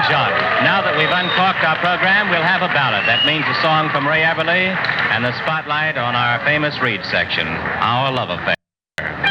John. Now that we've uncorked our program, we'll have a ballad. That means a song from Ray Eberly and the spotlight on our famous Reed section, Our Love Affair.